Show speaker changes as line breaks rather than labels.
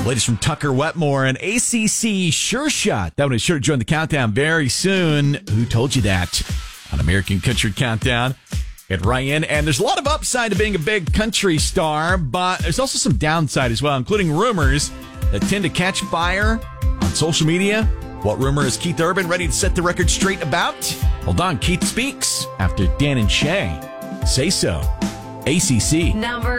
Latest from Tucker Wetmore and ACC Sure Shot. That one is sure to join the countdown very soon. Who told you that? On American Country Countdown at Ryan. And there's a lot of upside to being a big country star, but there's also some downside as well, including rumors that tend to catch fire on social media. What rumor is Keith Urban ready to set the record straight about? Hold on, Keith speaks after Dan and Shay. Say so. ACC.
Number